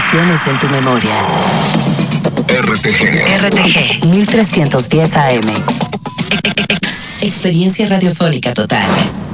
generaciones en tu memoria. RTG 1310 AM. Experiencia radiofónica total.